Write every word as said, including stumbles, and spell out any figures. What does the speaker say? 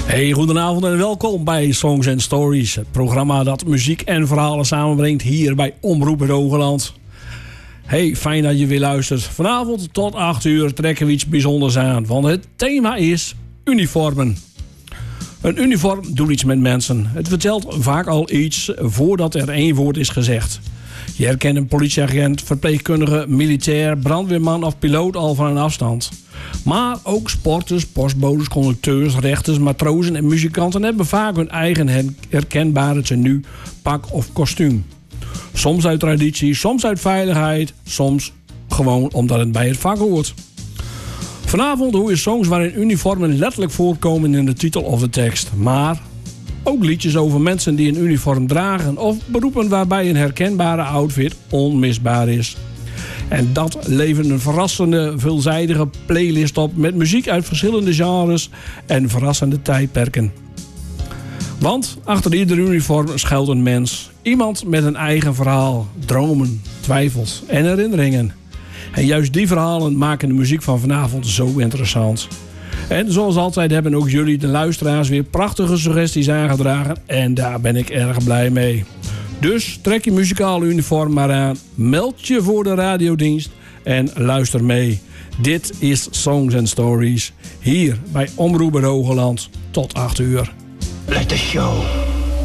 Hey, goedenavond en welkom bij Songs and Stories. Het programma dat muziek en verhalen samenbrengt hier bij Omroep Hogeland. Hey, fijn dat je weer luistert. Vanavond tot acht uur trekken we iets bijzonders aan. Want het thema is uniformen. Een uniform doet iets met mensen. Het vertelt vaak al iets voordat er één woord is gezegd. Je herkent een politieagent, verpleegkundige, militair, brandweerman of piloot al van een afstand. Maar ook sporters, postbodes, conducteurs, rechters, matrozen en muzikanten hebben vaak hun eigen herkenbare tenue, pak of kostuum. Soms uit traditie, soms uit veiligheid, soms gewoon omdat het bij het vak hoort. Vanavond hoor je songs waarin uniformen letterlijk voorkomen in de titel of de tekst. Maar ook liedjes over mensen die een uniform dragen of beroepen waarbij een herkenbare outfit onmisbaar is. En dat levert een verrassende, veelzijdige playlist op met muziek uit verschillende genres en verrassende tijdperken. Want achter ieder uniform schuilt een mens. Iemand met een eigen verhaal, dromen, twijfels en herinneringen. En juist die verhalen maken de muziek van vanavond zo interessant. En zoals altijd hebben ook jullie, de luisteraars, weer prachtige suggesties aangedragen. En daar ben ik erg blij mee. Dus trek je muzikale uniform maar aan, meld je voor de radiodienst en luister mee. Dit is Songs and Stories, hier bij Omroep Hogeland tot acht uur. Let the show